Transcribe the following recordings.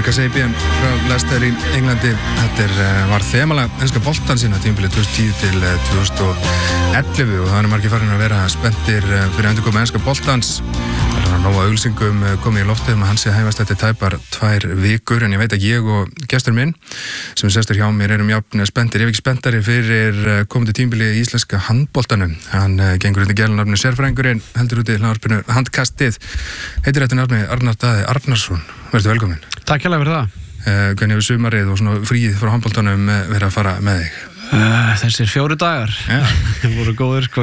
Kasabian frá Leicester í Englandi. Þetta var þemalag enska boltan sína tímabilið 2010 til 2011 og það margir farin að vera spenntir fyrir endurkomu enska boltans. Það var nóg auglýsingum komið í loftið að hann sé hæfast eftir tæpar 2 vikur, en ég veit að ég og gestur minn sem sestur hjá mér erum jafn spenntir, ef ekki spenntari fyrir komandi tímabilið í íslenska handboltanum. Hann gengur undir gælunafni sérfræðingurinn, heldur úti hlaðvarpinu Handkastið. Heitir þetta nafni Arnar Daði Arnarsson. Vertu velkomin. Takk hérlega fyrir það. Hvernig hefur sumarið og svona fríð frá handboltanum verið að fara með þig? Þessir 4 dagar voru góður, sko.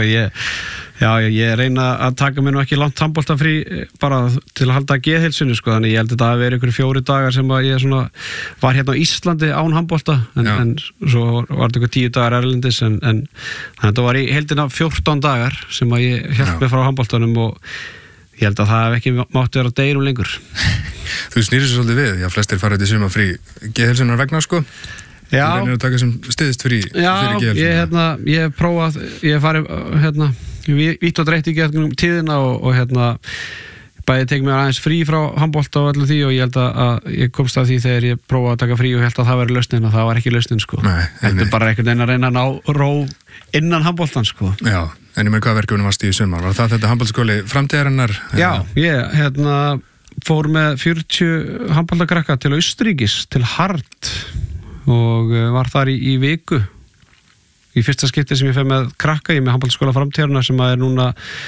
Ég reyna að taka mér nú ekki langt handboltafrí bara til að halda geðheilsunni, sko. Þannig ég held að það hafi verið ykkur 4 dagar sem að ég svona var hérna á Íslandi án handbolta, en svo var þetta ykkur 10 dagar erlendis, en þetta var í heildina 14 dagar sem að ég hélt mig frá handboltanum og ég held að það hef ekki mátti vera deginum lengur. Þú snýrir svo svolítið við, flestir fara þetta í sumarfrí geðheilsunar vegna, sko. Já. Þú reynir að taka sem stiðist fyrir geðheilsunar. Já, ég hef prófað, ég hef farið, vítt og dreitt í gegnum tíðina og bæði tekið mér aðeins frí frá handbolta og allir því og ég held að ég komst að því þegar ég prófaði að taka frí og held að það væri lausnin og það var ekki lausnin, sko. Þetta bara einhvern veginn að reyna að ná ró innan handboltan, sko. Já, en ég meina hvað verkefni varst í sumar? Var það þetta handboltaskóli framtíðarinnar? Já, ég fór með 40 handboltakrakka til Austurríkis, til Hart og var þar í viku. Í fyrsta skipti sem ég fer með krakka, ég með handboltaskóla framtíðarinnar sem er núna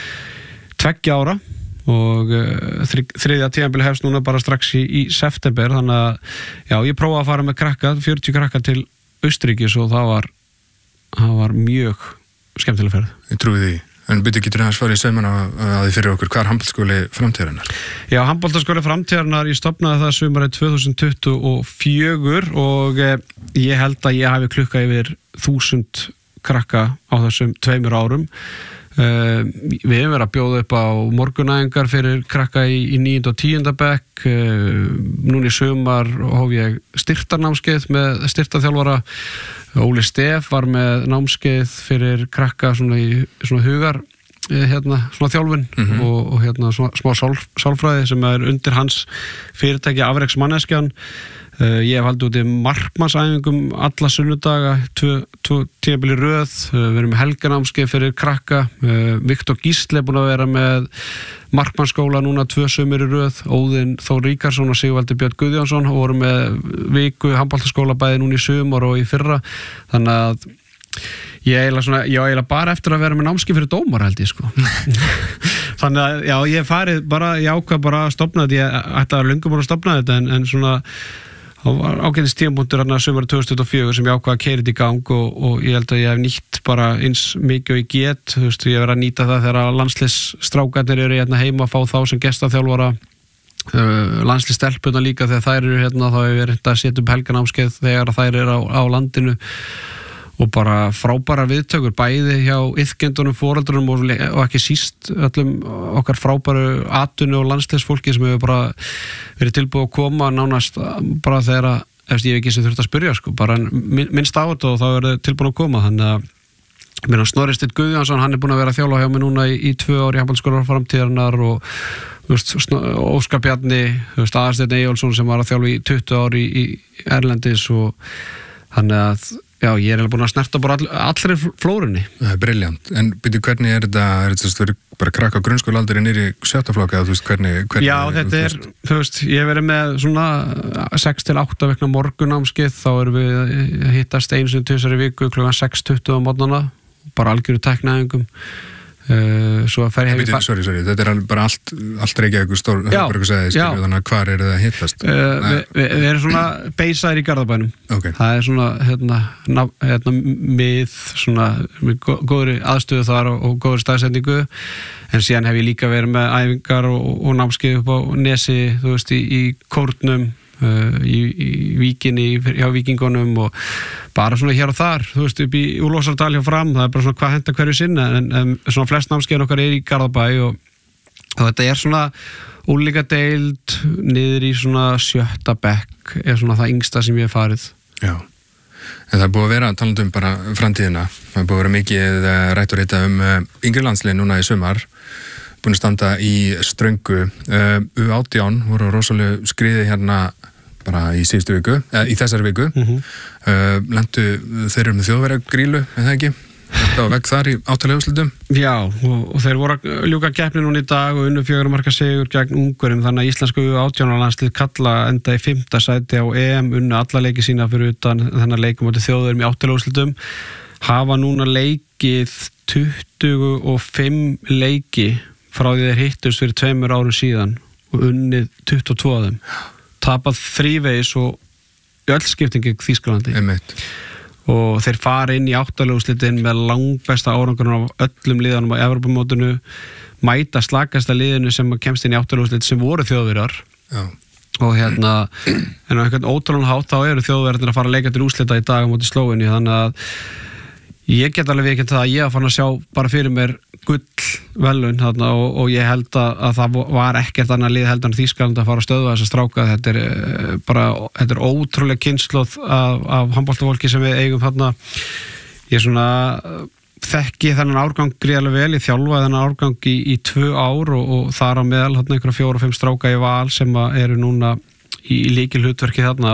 2 ára og þriðja tímabil hefst núna bara strax í september, þannig að já, ég prófaði að fara með krakka, 40 krakka til Austurríkis og það var mjög skemmtileg ferð. Ég trúi því, en byrju getur aðeins farið í saumana að því fyrir okkur, hvað er handboltaskóli framtíðarinnar? Já, handboltaskóli framtíðarinnar, ég stofnaði það sumarið 2024 og ég held að ég hafi klukkað yfir 1000 krakka á þessum 2 árum. Við hefum verið að bjóða upp á morgunæfingar fyrir krakka í 9. og 10. bekk. Núna í sumar hóf ég styrtarnámskeið með styrtarþjálfara. Óli Stef var með námskeið fyrir krakka svona í svona hugar svona þjálfun og svona smá sálfræði sem er undir hans fyrirtæki Afreksmanneskjan. Ég hef haldið út í markmannsæfingum alla sunnudaga, 2 tímabil í röð. Við erum með helganámskeið fyrir krakka. Viktor Gísli er búin að vera með markmannsskóla núna 2 sumur í röð. Óðinn Þór Ríkarsson og Sigvaldi Björn Guðjónsson og voru með viku handboltaskóla bæði núna í sumar og í fyrra. Þannig að ég eiginlega bara eftir að vera með námskeið fyrir dómara, held ég, sko. Þannig að já, ég farið bara, ég ákvað bara að stofna þetta. Ég ætlaði að löngum að stofna þetta, en svona það var ágætis tímapunktur sumar 2024 sem ég ákvað að keyra þetta í gang og ég held að ég hef nýtt bara eins mikið og ég get. Þú veist, ég hef verið að nýta það þegar landsliðsstrákarnir eru heima að fá þá sem gestaþjálfara, landsliðsstelpurnar líka þegar þær eru þá hef ég reynt að setja upp helganámskeið þegar þær eru á landinu og bara frábæra viðtökur bæði hjá iðkendunum, foreldrunum og ekki síst öllum okkar frábæru atvinnu og landsliðsfólki sem hefur bara verið tilbúið að koma nánast bara þegar ég hef ekki sem þurft að spyrja, sko, bara minnst á þetta og þá er það tilbúin að koma. Þannig að Snorri Steinn Guðjónsson, hann er búin að vera að þjálfa hjá mig núna í 2 ár í handboltaskóla framtíðarinnar og Óskar Bjarni, Aðarsteinn Eyjólfsson sem var að þjálfa í 20 ár í erlendis og þannig að já, ég er búin að snerta bara allri flórunni. Það er brilljant. En byrju, hvernig er þetta bara krakka á grunnskólaaldri niður í 7. flokk eða þú veist hvernig Já, þetta er, þú veist, ég hef verið með svona 6 til 8 vikna morgunámskeið, þá erum við að hittast 1 til 2 viku klukkan 6:20 á morgnana, bara algjöru tækniæfingum. Svo fer ég Sorry, þetta er bara allt Reykjavík stór, þannig að hvar er það að hittast? Við erum svona beisaðir í Garðabænum. Það er svona með svona góðri aðstöðu þar og góðri staðsetningu, en síðan hef ég líka verið með æfingar og námskeið upp á Nesi, þú veist, í Kórnum, í Víkinni hjá Víkingunum og bara svona hér og þar, þú veist, upp í Úlfarsardal hjá Fram, það er bara svona hvað henta hverju sinna, en svona flest námskeiðin okkar er í Garðabæ og þetta er svona unglingadeild niður í svona 7. bekk er svona það yngsta sem ég hef farið. Já, en það er búið að vera talandi bara framtíðina, það er búið að vera mikið rætt og rita yngri landslið núna í sumar, búin að standa í ströngu. U18 voru rosalega skriði hérna bara í síðustu viku, í þessari viku. Lentu þeir með Þjóðverjagrílu, eða ekki? Þetta var vegg þar í áttalega úrslitum. Já, og þeir voru að ljúka keppni núna í dag og unnu 4 marka sigur gegn Ungverjum, þannig að íslensku U18-landslið kalla enda í 5. sæti á EM, unnu alla leiki sína fyrir utan þennan leikum átti Þjóðverjum í áttalega úrslitum, hafa núna leikið 25 leiki frá því þeir hittust fyrir 2 árum síðan og unnið 22 af þeim. Tapað þrívegis og öll skipting gegn Þýskalandi. Og þeir fara inn í áttalega úrslitin með langbesta árangurinn af öllum liðanum á Evrópumótinu, mæta slakasta liðinu sem kemst inn í áttalega úrslit sem voru Þjóðverjar. Og en á einhvern ótrúlegan hátt þá eru Þjóðverjarnir að fara að leika til úrslita í dag á móti Slóveníu, þannig að ég get alveg ekki það að ég að fann að sjá bara fyrir mér gullvelun þarna og ég held að það var ekkert annað lið heldur en Þýskaland að fara að stöðva þessa stráka. Þetta er ótrúleg kynslóð af handboltafólki sem við eigum þarna. Ég svona þekki þennan árgang gríðarlega vel, ég þjálfaði þennan árgang í 2 ár og þar á meðal þarna einhverja 4-5 stráka í val sem eru núna í lykilhlutverki þarna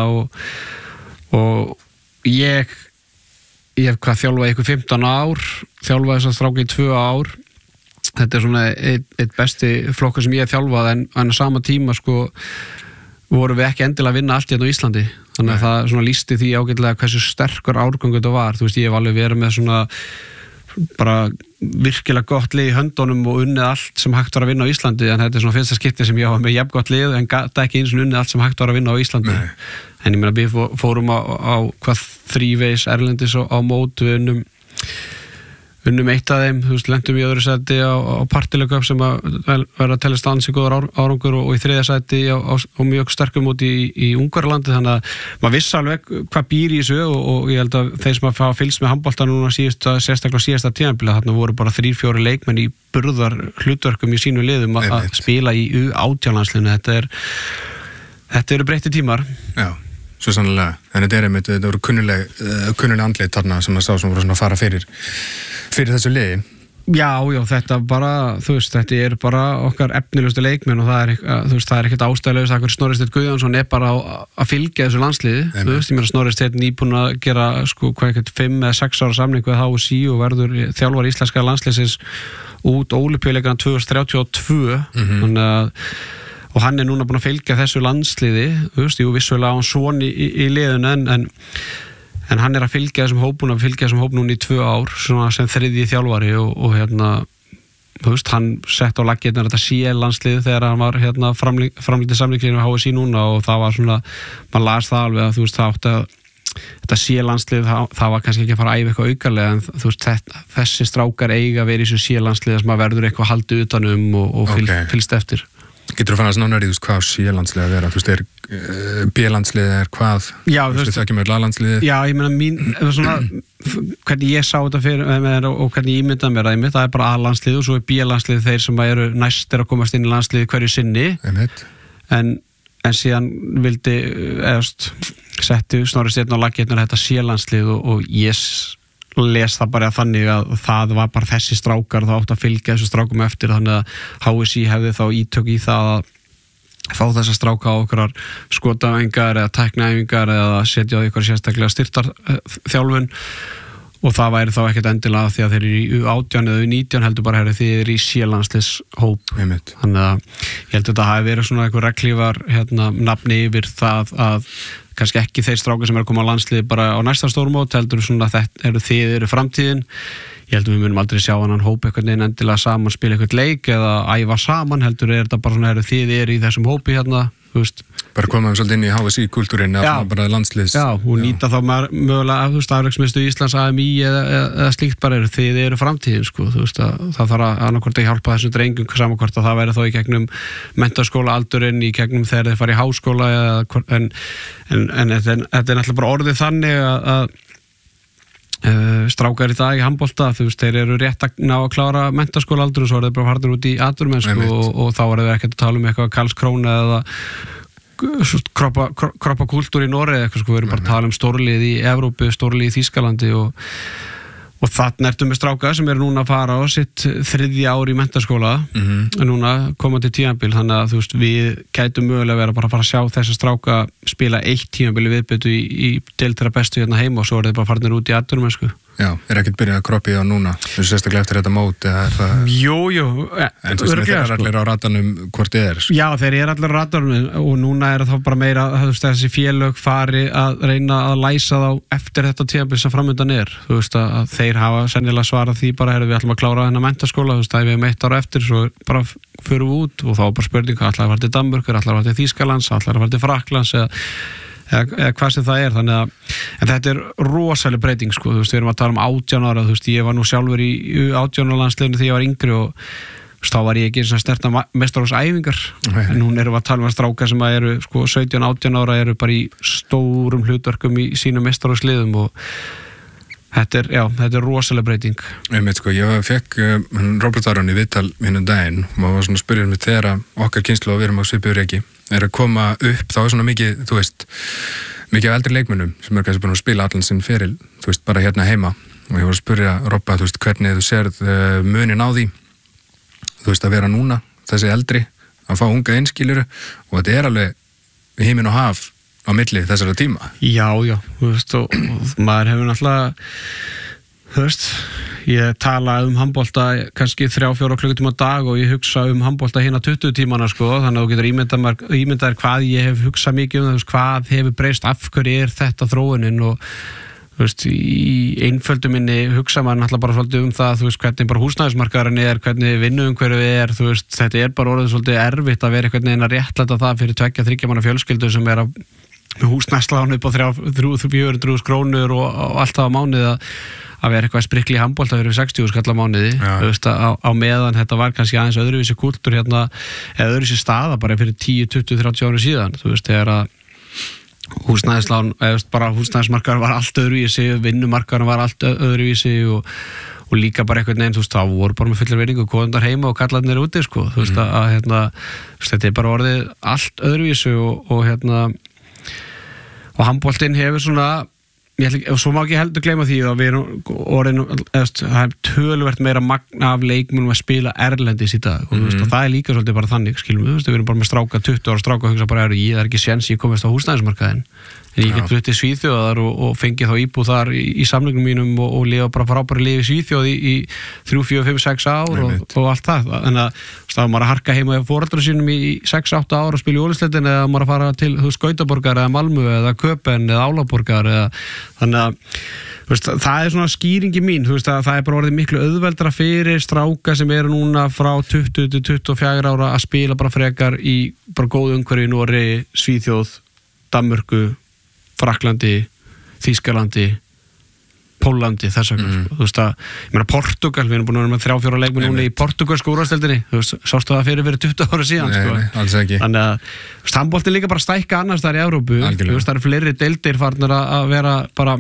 og ég hef þjálfaði ykkur 15 ár, þjálfaði þess að stráka í 2 ár. Þetta er svona eitt besti flokkur sem ég hef þjálfað en á sama tíma sko vorum við ekki endilega að vinna allt hérna á Íslandi. Þannig að það svona lýsti því ágætlega hversu sterkur árgangur þetta var. Þú veist, ég hef alveg verið með svona bara virkilega gott lið í höndunum og unnið allt sem hægt var að vinna á Íslandi, en þetta er svona fyrsta skipti sem ég hafa með jafn gott lið en gata ekki eins og unnið allt sem hægt var að vinna á Íslandi. En ég meina við fórum á hvað þrívegis erlendis á mót, við unnum eitt af þeim, þú veist, lentum í öðru sæti á Partileikapp sem að vera að telja stansi góðar árangur og í 3. sæti á mjög sterkum móti í Ungverjalandi, þannig að maður vissi alveg hvað býr í þessu og ég held að þeir sem að hafa fylgst með handbolta núna sérstaklega síðasta tímabila, þarna voru bara 3-4 leikmenn í burðar hlutverkum í sínu liðum að spila í U18-landsliðinu. Þetta eru breytti tímar. Já, svo sannlega, en þetta voru kunnuleg andlit þarna sem að sá sem voru svona að fara fyrir þessu liði. Já, þetta bara, þú veist, þetta er bara okkar efnilegustu leikmenn og það er ekkert ástæðlaust að Snorri Steinn Guðjónsson er bara að fylgja þessu landsliði. Þú veist, ég meina Snorri Steinn nýbúinn að gera sko 5 eða 6 ára samning við HSÍ og verður þjálfari íslenska landsliðsins út Ólympíuleikana 2032. Þannig að og hann er núna búinn að fylgja þessu landsliði, þú veist, vissulega á hann son í liðinu en hann er að fylgja þessum hóp núna í 2 ár svona sem 3. þjálfari og þú veist, hann sett á laggirnar þetta CL-landslið þegar hann var framlítið samninglínu með HSÍ núna og það var svona, maður las það alveg að þú veist, það átti að þetta CL-landslið, það var kannski ekki að fara að æfa eitthvað aukarlega en þú veist, þessi strákar eiga verið í þessu CL-landslið sem að verður eitthvað haldið utanum og fylgst eftir. Getur þú fann að snánar í þú veist hvað C-landslið að vera, þú veist, B-landslið hvað, já, þú veist, það ekki með A-landslið? Já, ég meina svona, hvernig ég sá þetta fyrir mér og hvernig ég myndaði mér það er bara A-landslið og svo er B-landslið þeir sem eru næstir að komast inn í landslið hverju sinni, en síðan vildi, setti Snorri Steinn á laggirnar þetta C-landslið og ég les það bara þannig að það var bara þessi strákar og það átti að fylgja þessu strákum eftir, þannig að HSÍ hefði þá ítök í það að fá þessa stráka á okkur skotaæfingar eða tækniæfingar eða setja á ykkur sérstaklega styrtarþjálfun og það væri þá ekkert endilega því að þeir eru í U18 eða U19 heldur bara þeir eru í C-landsliðshóp. Þannig að ég held að þetta hafi verið svona eitthvað reglífar nafni yfir það að kannski ekki þeir strákar sem eru að koma á landsliði bara á næsta stórmót heldur svona að þið eru framtíðin. Ég held að við munum aldrei sjá hann hóp einhvern veginn endilega saman spila eitthvað leik eða æfa saman, heldur þetta bara svona þið eru í þessum hópi þú veist. Bara komaðum svolítið inn í HSÍ-kultúrin eða bara landsliðs. Já, og nýta þá mögulega afreiksmiðstöð Íslands AMI eða slíkt bara þið eru framtíðin sko, þú veist að það þarf að annarkvort að hjálpa þessum drengum samankvort að það væri þá í gegnum menntaskólaaldurinn, í gegnum þegar þeir fara í háskóla en þetta er náttúrulega bara orðið þannig að strákar í dag í handbolta, þú veist, þeir eru rétt að ná að klára menntaskólaaldurinn, svo er þeir bara farnir út í atvinnumennsku og þá er þeir ekkert að tala um eitthvað Karlskrona eða kroppa kultúr í Noregi eitthvað, sko, við erum bara að tala um stórlið í Evrópu, stórlið í Þýskalandi og og þarna ertu með stráka sem eru núna að fara á sitt 3. ár í menntaskóla núna komandi tímabil, þannig að þú veist, við gætum mögulega vera bara að fara að sjá þessa stráka spila 1 tímabil í viðbyttu í deild þeirra bestu hérna heima og svo eru þeir bara farnir út í atvinnumennsku. Já, ekkert byrjað að kroppi á núna, þú sérstaklega eftir þetta mót eða er það... Jú, en þú veist, þeir eru allir á radarnum hvort þið er. Já, þeir eru allir á radarnum og núna er það bara meira að þessi félög fari að reyna að læsa þá eftir þetta tímabil sem framöndan er. Þú veist að þeir hafa sennilega svarað því bara, við ætlum að klára þennan menntaskóla, þú veist að við hefum 1 ára eftir, svo bara förum við út og þá bara spurning, ætlar að fara til Danmörkur, ætlar að fara til Þýskalands, ætlar að fara til Frakklands eða hvað sem það er, þannig að en þetta er rosaleg breyting, sko, þú veist, við erum að tala um 18 ára, þú veist, ég var nú sjálfur í 18 ára landsliðinu þegar ég var yngri og þú veist, þá var ég ekki eins og sterta meistaraflokksæfingar, en núna erum við að tala um að stráka sem að eru, sko, 17-18 ára eru bara í stórum hlutverkum í sínum meistaraflokksliðum og þetta er rosaleg breyting. Sko, ég fekk Robert Aron í viðtal minnum daginn og maður var svona að spyrja mig þegar okkar kynslu og við erum á svipuðu reki er að koma upp, þá er svona mikið, þú veist, mikið af eldri leikmönnum sem er kannski búin að spila allan sinn feril, þú veist, bara hérna heima og ég var að spyrja Robba, þú veist, hvernig þú sérð munin á því, þú veist, að vera núna, þessi eldri, að fá unga einskiluru og þetta er alveg himinn og haf á milli þessara tíma. Já, þú veist, og maður hefur náttúrulega, þú veist, ég tala handbolta kannski 3-4 klukkutíma á dag og ég hugsa handbolta hérna 20 tímana, sko, þannig að þú getur ímyndað hvað ég hef hugsað mikið það, hvað hefur breyst, af hverju er þetta þróunin og þú veist, í einföldu minni hugsa maður náttúrulega bara svolítið það, þú veist, hvernig bara húsnæðismarkaðurinn er, hvernig vinnuumhverfið er, þú veist, þetta er bara orðið svolítið erfitt að vera einhvern veginn að réttlæta það fyrir 2-3 manna fjölskyldu sem er með húsnæðislán upp á 300-400 krónur og allt það á mánuði að vera eitthvað sprikli í handbolta fyrir 60 skall á mánuði, þú veist, á meðan þetta var kannski aðeins öðruvísi kúltúr hérna, eða öðruvísi staða bara fyrir 10, 20, 30 ára síðan, þú veist, þegar að húsnæðislán, eða bara húsnæðismarkaður var allt öðruvísi, vinnumarkaður var allt öðruvísi og líka bara einhvern veginn, þú veist, þá voru bara með fullar virðingu konundar heima og kallarnir úti, sko, þú veist, að hérna, þetta er bara orðið allt öðruvísi og hérna og handboltinn hefur svona og svo má ekki heldur gleyma því að við erum orðin, það er töluvert meira magna af leikmennum að spila erlendis í dag og, og það er líka svolítið bara þannig, skilum við erum bara með stráka, 20 ára stráka og hugsa bara, ég er ekki séns ég komist á húsnæðismarkaðinn en ég get fluttið Svíþjóðar og fengið þá íbúð þar í samningnum mínum og lifa bara frábæri lifi í Svíþjóð í 3, 4, 5, 6 ár og allt það, þannig að þá maður að harka heima hjá foreldrum sínum í 6-8 ár og spila í Ólisleitin eða maður að fara til Gautaborgar eða Malmö eða Köpen eða Álaborgar eða, þannig að veist, það er svona skýringi mín, þú veist, að það er bara orðið miklu auðveldra fyrir stráka sem eru núna frá 20 til 24 ára að spila bara frekar í bara góð umhverfi í Noregi, Svíþjóð, Danmörku, Frakklandi, Þýskalandi, Pólandi, þess vegna, þú veist að, ég meina Portugal, við erum búin að vera með 3-4 leikmenn núna í portugalsku úrvalsdeildinni, þú veist, sástu það fyrir 20 ára síðan, sko. Nei, alls ekki. Þannig að, handboltinn líka bara stækka annars þar í Evrópu, þú veist, það eru fleiri deildir farnir að vera bara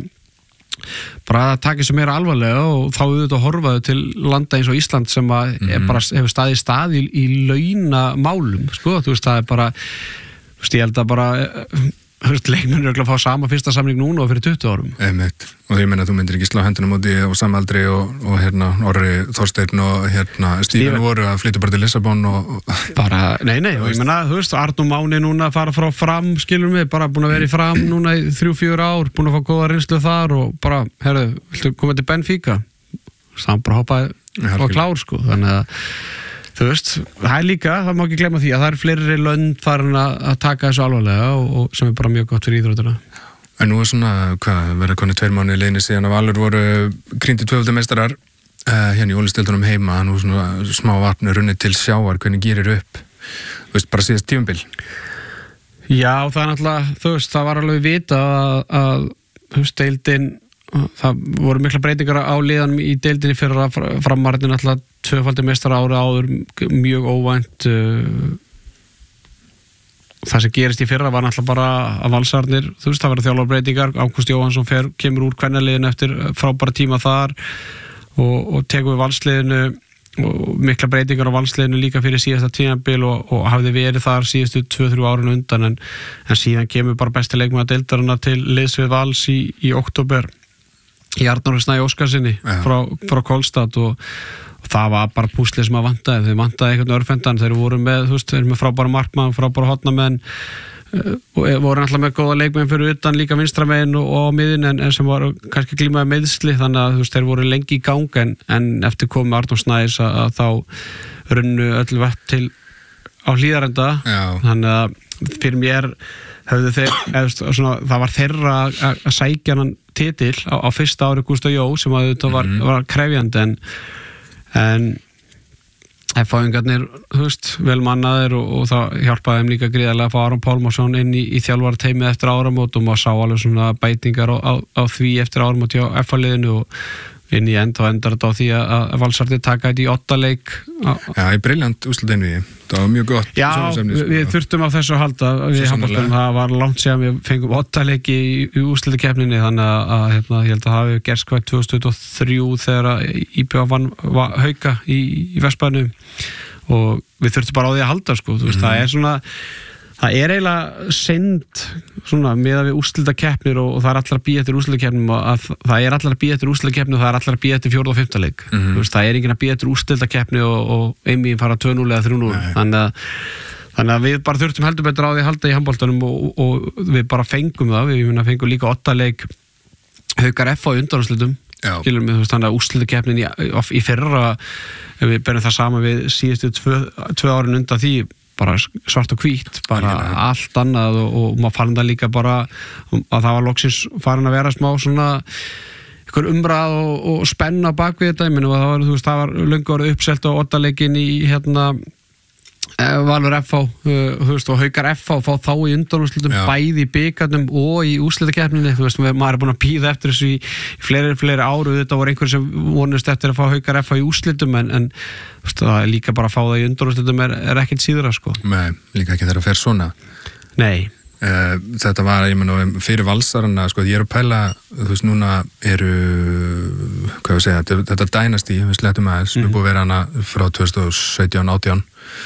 að taka þessu meira alvarlega og þá auðvitað að horfaðu til landa eins og Ísland sem að bara hefur staðið í launamálum, sko, þú veist, það er bara, þú veist, ég held að bara leikmenn eru að fá sama fyrsta samning núna og fyrir 20 árum. Einmitt. Og ég meina að þú myndir ekki slá hendunum út í og samaldri og hérna Orri Þorsteinn og hérna Stífan voru að flytja bara til Lissabon og bara, nei, og ég meina, þú veist, Arnó Máni núna að fara frá Fram, skilum við, bara búin að vera í Fram núna í 3-4 ár, búin að fá góða reynslu þar og bara, herru, viltu koma til Benfica? Það bara hoppaði og klár, sko, þannig að þú veist, það er líka, það má ekki glemma því að það er fleiri lönd farin að taka þessu alvarlega og sem er bara mjög gott fyrir íþróttuna. En nú er svona, verður konni 2 mánuði leiðinni síðan að Valur voru krýndir 2. meistarar hérna í Ólisdeildunum heima, nú svona smá vatn runnið til sjávar, hvernig gerir upp? Þú veist, bara síðast tímabil? Já, það er náttúrulega, þú veist, það var alveg vita að þú veist, deildin það voru mikla breytingar á liðanum í deildinni fyrir að Framarinn alltaf 2-faldi meistara ári áður mjög óvænt það sem gerist í fyrra var náttúrulega bara að Valsarnir, þú veist, það verður þjálfarbreytingar, Ágúst Jóhannsson kemur úr kvennaliðinu eftir frábæra tíma þar og tekur við Valsliðinu og mikla breytingar á Valsliðinu líka fyrir síðasta tímabil og hafði verið þar síðustu 2-3 árun undan en síðan kemur bara besti leikmaður deildarinnar til liðs við Vals í október í Arnóri Snæ Óskarsinni frá Kolstad og það var bara púslið sem að vantaði, þeir vantaði einhvern örfendan, þeir voru með, þú veist, þeir með frábæra markmann, frábæra hotnamenn og voru alltaf með góða leikmenn fyrir utan líka vinstramegin og á miðin en sem var kannski glímaði meiðsli þannig að þú veist, þeir voru lengi í gang en eftir komið Arnór Snæs að þá runnu öll vett til á Hlíðarenda þannig að fyrir mér höfðu þeir, svona, það var þeirra að sækja hann titil á fyrsta ári Gústa Jó sem að þetta var krefjandi en F-fáingarnir, þú veist, vel mannaðir og það hjálpaði þeim líka gríðarlega að fá Aron Pálmarsson inn í þjálfara teimið eftir áramót og maður sá alveg svona bætingar á því eftir áramót hjá F-liðinu og inn í enda og endar þetta á því að Valsarnir taka þetta í 8 leik. Já, í brilljant úrslitaeinvígi. Það var mjög gott. Já, við þurftum á þessu að halda. Það var langt síðan við fengum 8 leiki í úrslitakeppninni þannig að ég held að það hafi gerst hvað 2023 þegar IBA vann Hauka í Vestbænum og við þurftum bara á því að halda sko. Þú veist, það er eiginlega synd svona meðan við úrslitakeppnir og það er allar að bíða eftir úrslitakeppnum að það er allar að bíða eftir úrslitakeppni og það er allar að bíða eftir 4. og 5. leik. Þú veist, það er enginn að bíða eftir úrslitakeppni og einmíðin fara 2-0 eða 3-0. Þannig að við bara þurftum heldur betur á því að halda í handboltanum og við bara fengum það. Við fengum líka 8 leik Haukar F á undanúrslitum. Skilur mig, þú veist, þannig að úrslitakeppnin í fyrra við berum það sama við síðustu 2 árin undan því bara svart og hvítt, bara allt annað og maður fann það líka bara að það var loksins farin að vera smá svona einhver umræð og spenna bak við þetta, ég meina það var löngu orðið uppselt á 8 leikin í Valur FH þú veist, og Haukar FH fá þá í undanúrslitum bæði í bikarnum og í úrslitakeppninni, þú veist, maður er búin að bíða eftir þessu í fleiri áru, þetta voru einhver sem vonust eftir að fá Haukar FH í úrslitum en það er líka bara að fá það í undanúrslitum er ekkert síðra sko. Nei, líka ekki þegar að fer svona. Nei. Þetta var, ég meina, fyrir Valsarana sko, ég er að pæla, þú veist, núna eru, hvað ég segja, þetta dænasti, við slettum aðeins, við búum að vera hana frá 2017-18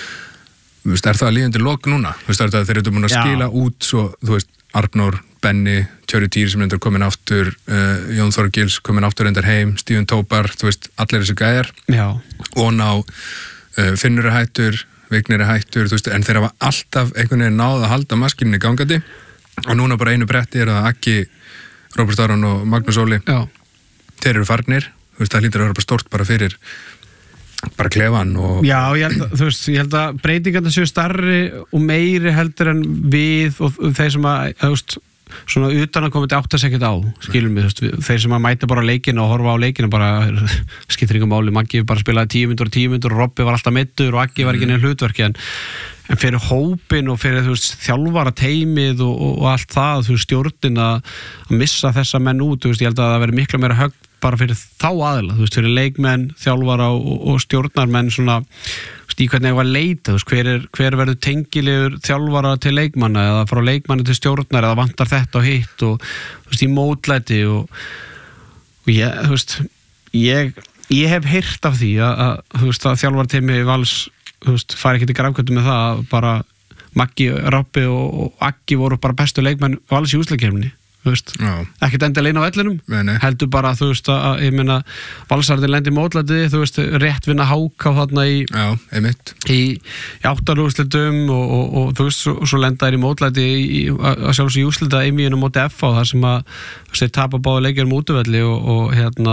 er það líðandi lok núna? Þeir eru búin að skila út svo, þú veist, Arnór, Benni, Tjöri Týr sem reyndar komin aftur, Jón Þorgils komin aftur reyndar heim, Stífun Tópar, þú veist, allir þessi gæjar og ná Finnur er hættur, Vignir er hættur, þú veist, en þeir hafa alltaf einhvern veginn náð að halda maskininni gangandi og núna bara einu bretti er að Aggi, Róbert Aron og Magnús Óli, þeir eru farnir, þú veist, það hlýtur að vera bara stórt bara fyrir bara klefan og... Já, ég held að breytingarna séu starri og meiri heldur en við og þeir sem að, þú veist, svona utan að koma til átt að segja þetta á, skilum við, þeir sem að mæta bara leikina og horfa á leikina bara, skiptir ykkur máli, Maggi bara spilaði 10 mínútur og Robbi var alltaf meiddur og Aggi var ekki neina hlutverki en fyrir hópin og fyrir, þú veist, þjálfara teimið og allt það, þú veist, stjórnin að missa þessa menn út, þú veist, ég held að það veri miklu meira högg bara fyrir þá aðila, þú veist, fyrir leikmenn, þjálfara og stjórnarmenn svona, þú veist, í hvernig það var leita, þú veist, hver verður tengilegur þjálfara til leikmanna eða frá leikmanni til stjórnar eða vantar þetta og hitt og, þú veist, í mótlæti og ég, þú veist, ég hef heyrt af því að þú veist, að þjálfarteimi Vals, þú veist, fari ekki til grafkvöldu með það að bara Maggi, Robbi og Aggi voru bara bestu leikmenn Vals í úrslitakeppninni. Ekkert endilega á vellinum heldur bara, þú veist, að ég meina Valsarnir lendi mótlæti, þú veist, rétt vinna Háka þarna í 8 úrslitum og þú veist, svo lenda þær í mótlæti að sjálfsög í úrslita einvíðinu móti FH þar sem að þeir tapa báða leikjum útivelli og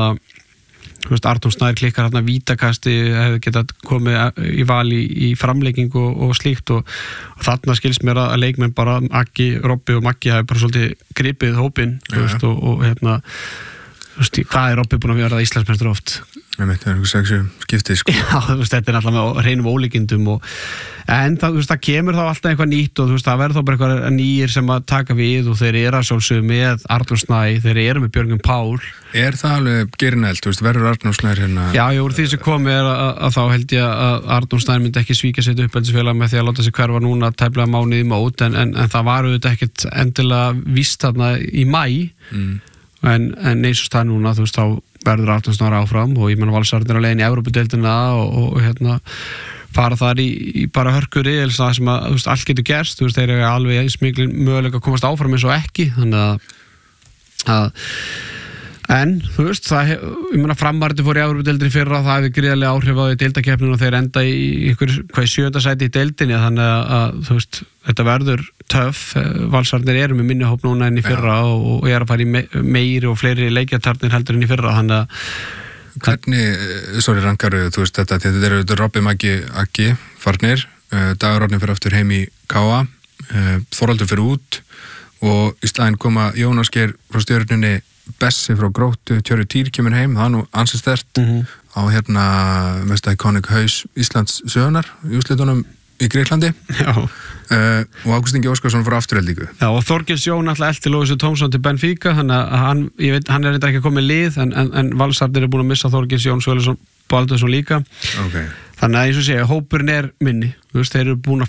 þú veist, Arnór Snær klikkar hérna vítakasti, hefði getað komið í val í framleikingu og slíkt og þarna skilst mér að leikmenn bara Aggi, Robbi og Maggi hafi bara svolítið gripið hópinn, þú veist, og hérna, þú veist, hvað er Robbi búin að vera Íslandsmeistar oft? Það er einhver 6 skiptið, sko. Já, þú veist, þetta er alltaf með hreinum ólíkindum en það, þú veist, það kemur þá alltaf eitthvað nýtt og þú veist, það verður þá bara eitthvað nýjir sem að taka við og þeir eru að sjálfsögðu með Arnór Snær, þeir eru með Björgvin Pál. Er það alveg gerinælt, þú veist, verður Arnór Snær hérna? Já, úr því sem komið er að þá held ég að Arnór Snær myndi ekki svíkja sitt uppeldisfélag með því að láta sig hverfa núna tæplega mánuð í mót en það var auðvitað ekkert endilega víst þarna í maí en eins og stað núna, þú veist, þá verður Arnór Snær áfram og ég menn Valsarnir á leiðin í Evrópudeildina og hérna fara þar í bara hörkuri eða það sem að, þú veist, allt getur gerst, þú veist, þeir eru alveg eins mikil möguleika að komast áfram eins og ekki, þannig að En, þú veist, ég meina Frammarði fór í Evrópudeildinni fyrra, það hefði gríðarlega áhrif á því deildakeppninu og þeir enda í ykkur 7. sæti í deildinni, þannig að þú veist, þetta verður töff. Valsarnir eru með minni hóp núna enn í fyrra og að fara í meiri og fleiri leikjatarnir heldur enn í fyrra, þannig að Hvernig, rankaru, þú veist þetta eru Robbi Maggi farnir, Dagur Árni fyrir aftur heim í Káa, Þorvaldur fyrir út og í staðinn koma Jónas Geir frá Stjörnunni, Bessi frá Gróttu, Tjörri Týr kemur heim, það er nú ansið sterkt á mest iconic haus Íslands sögunar í úrslitunum í Greiklandi og Ágúst Ingi Óskarsson frá Afturheldingu. Já, og Þorgils Jón alltaf elti Lóisu Tómsson til Benfica, þannig að hann er eitthvað ekki komið lið en Valsarnir er búin að missa Þorgils Jón Svölusson Baldursson líka. Okay. Þannig að eins og segja, hópurinn er minni, þú veist, þeir eru búin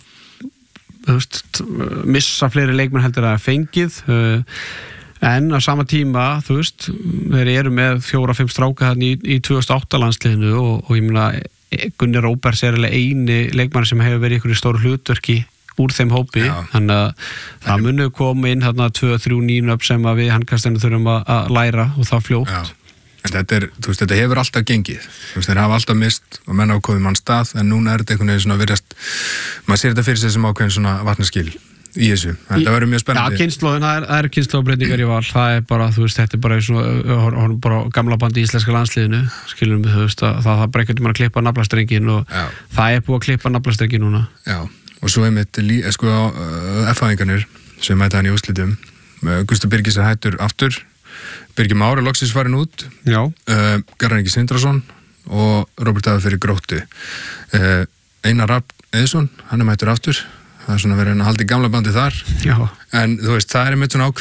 að missa fleiri leikmenn heldur að fengið en á sama tíma, þú veist, þeir eru með 4-5 stráka þannig í 2008 landsliðinu og ég meina Gunni Róberts er eini leikmann sem hefur verið í einhverju stóru hlutverki úr þeim hópi, þannig að það munu koma inn 2-3 nýnöfn sem að við handkastinu þurfum að læra og það fljótt. En þetta hefur alltaf gengið, þeir hafa alltaf mist og menn ákofið mann stað, en núna er þetta einhvern veginn svona virðast, maður sér þetta fyrir sig sem ákveðin svona vatnaskil í þessu, þetta verður mjög spennandi. Já, kynslóðin, það er kynslóðbreytingar í Val, það er bara, þú veist, þetta er bara svona, bara gamla bandi í íslenska landsliðinu, skilum við, þú veist, að það bara ekkert að klippa naflastrengin og það er búið að klippa naflastrengin núna. Já, og svo einmitt, F-fæðingarnir sem mæta hann í úrslitum, Gústi Birgis er hættur aftur, Birgir Már er loksins farin út, Garðar Ingi Sindrason og Róbert Davíð fyrir Gróttu. Einar Rafn Eðsson, hann er mættur aftur, það er svona verið að halda í gamla bandi þar. Já. En þú veist, það er með svona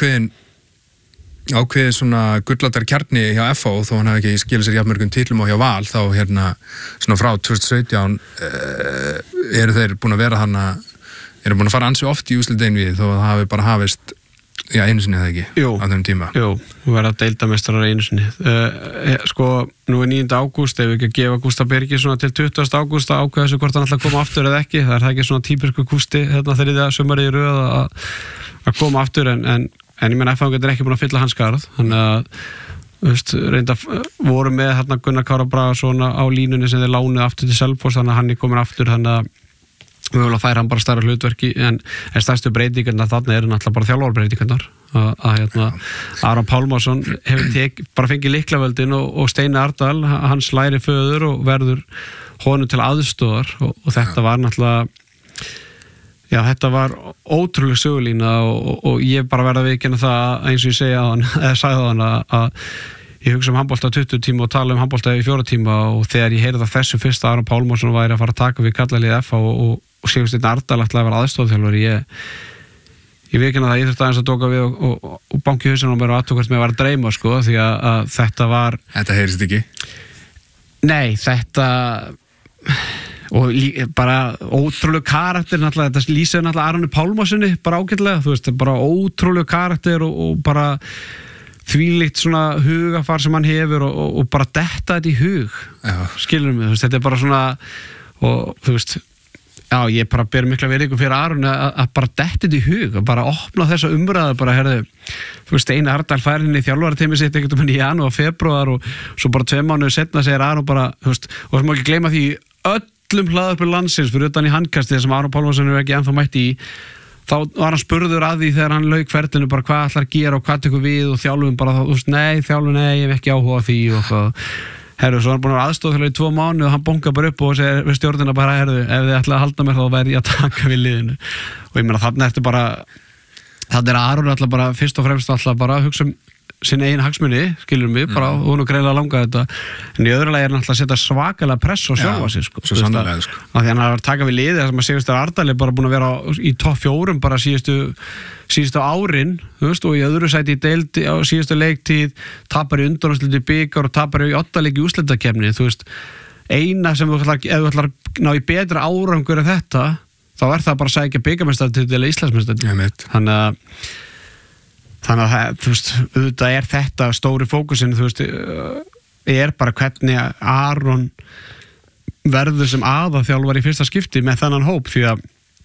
ákveðin svona gulladar kjarni hjá FH þó hann hefði ekki skilið sér jafnmörgum titlum á hjá Val, þá svona frá 2017 eru þeir búin að vera eru búin að fara ansi oft í úrslitin við þó að það hafi bara hafist einu sinni eða ekki á þeim tíma. Jú, þú verða deildarmeistarar einu sinni. Sko, nú er 9. ágúst, ef við ekki að gefa Gústa Birgi svona til 20. ágúst að ákveða þessu hvort hann ætla að koma aftur eða ekki, það er ekki svona típisku Gústi þriðja sumarið í röð að koma aftur en ég meina F-fanget er ekki búin að fylla hans skarð, þannig að þú veist, reynda voru með Gunnar Kára Bragason á línunni sem þeir lánuð aftur til Selfoss, þannig að hann er komin aftur, þannig að við viljum að færa hann bara stærra hlutverki en stærstu breytingarna þarna eru náttúrulega bara þjálfarbreytingarnar Aron Pálmarsson hefur bara fengið lyklavöldin og Steini Ardal, hans læri föður og verður honum til aðstoðar og þetta var náttúrulega þetta var ótrúlega sögulína og ég bara verða að viðurkenna það eins og ég sagði á hann að ég hugsa handbolta 20 tíma og tala handbolta í 4 tíma og þegar ég heyrði það þessu fyrst að Aron Pálmarsson væri að fara að taka við kallalið FH og Sigursteinn Ardal ætlaði að vera aðstofþjálfari ég viðurkenna það, ég þurfti aðeins að doka við og banki hausinn á mér og aðtökast með að vera að dreyma sko, því að þetta heyrist ekki? Nei, þetta og bara ótrúlega karakter náttúrulega, þetta lýsir náttúrulega Aroni Pálmarssoni bara ágætlega, þú veist, bara ótrúlega karakter og bara þvílíkt svona hugafar sem hann hefur og bara detta þetta í hug skilur mig, þú veist, þetta er bara svona og þú veist ég bara ber mikla virðingu fyrir Aron að bara detta þetta í hug, að bara opna þessa umræðu, bara herðu, þú veist, Steini Ardal fær inn í þjálfarateymið sitt einhvern veginn í janúar, febrúar og svo bara 2 mánuðir seinna segir Aron bara, þú veist, og það má ekki gleyma því öllum hlaðarpur landsins fyrir utan í handkasti sem Aron Pálmarsson er ekki ennþá mætt í, þá var hann spurður að því þegar hann lauk ferlinu bara hvað ætlar að gera og hvað tekur við og þjálfum bara, þú veist, nei, ég hef ekki áhuga á því og herru, svo hann búin að vera aðstofþjálfari í 2 mánuði og hann bonkar bara upp og segir við stjórnina bara, herru, ef þið ætla að halda mér þá verði ég að taka við liðinu og ég meina þarna ertu bara þarna er Aron alltaf bara fyrst og fremst alltaf bara að hugsa sinni eigin hagsmuni, skilur mig, bara og hún er greiðlega langað þetta, en í öðru lagi er hann alltaf að setja svakalega press á sjálfa sig sko, svo sannarlega sko, af því hann er að taka við liðið þar sem að Sigursteinn Ardal er bara búin að vera í topp 4 bara síðustu árin, þú veist, og í öðru sæti í deild á síðustu leiktíð, tapar í undanúrslitum í bikar og tapar í 8 leiki í úrslitakeppni, þú veist, eina sem ef þú ætlar að ná í betra árangur en þetta, þá er það bara að sækja bikarmeistaratitil eða Íslandsmeistaratitil, þannig að þú veist, auðvitað er þetta stóri fókusinn, þú veist, er bara hvernig Aron verður sem aðalþjálfari í fyrsta skipti með þennan hóp, því að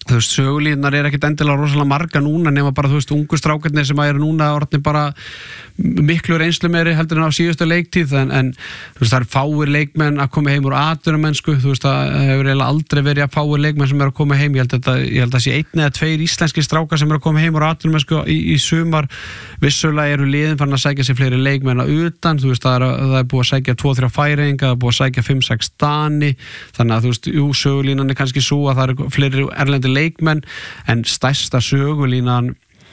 þú veist, sögulíðnar ekkert endilega rosalega marga núna nema bara, þú veist, ungu strákarnir sem eru núna orðnir bara miklu reynslu meiri heldur en á síðustu leiktíð en þú veist, það eru fáir leikmenn að koma heim úr atvinnumennsku, þú veist, það hefur eiginlega aldrei verið að fáir leikmenn sem eru að koma heim, ég held að sé 1 eða 2 íslenski strákar sem eru að koma heim úr atvinnumennsku í sumar, vissulega eru liðin farin að sækja sér fleiri leikmenn að utan, þú veist, það er búið að sækja 2-3 færinga, það er búið að sækja 5-6 Dani, þannig að þú veist, sögulínan er kannski svo að það eru fleiri erlendi leikmenn, en stærsta sögulínan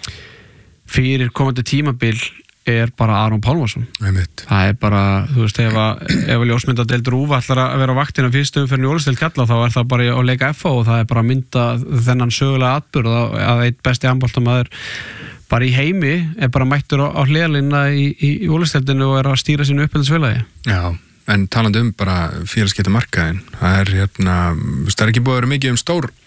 fyrir komandi tímabil er bara Aron Pálmarsson. Það er bara, þú veist, ef ljósmyndadeild RÚV ætlar að vera á vaktina fyrstum fyrir Jólasdeild kalla, þá er það bara að leika FH og það er bara að mynda þennan sögulega atburð að einn besti handboltamaður bara í heimi er bara mættur á hliðarlínuna í Jólasdeildinu og er að stýra sínu uppeldisfélagi. Já, en talandi bara félagskiptamarkaðinn, það er það er ekki búið að vera mikið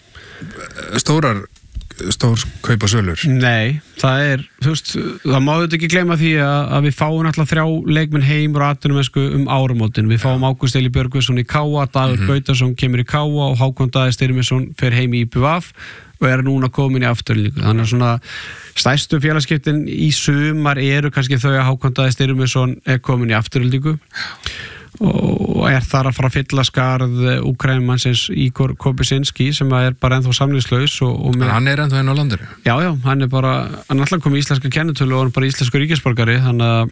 stór kaup og sölur. Nei, það er, þú veist, það má þetta ekki gleyma því að við fáum alltaf 3 leikmenn heim úr atvinnumennsku áramótin. Við fáum Ágúst Eli Björgvinsson í KA, Dagur Gautason kemur í KA og Hákon Daði Styrmisson fer heim í IBVF og er núna komin í afturlíku. Þannig að svona stærstu félagskiptin í sumar eru kannski þau að Hákon Daði Styrmisson er komin í afturlíku og er þar að fara að fylla skarð Úkraínumannsins Igor Kobysinski sem er bara ennþá samningslaus og hann er ennþá á landinu? Já, hann alltaf komið í íslenska kennitölu og hann bara íslensku ríkisborgari þannig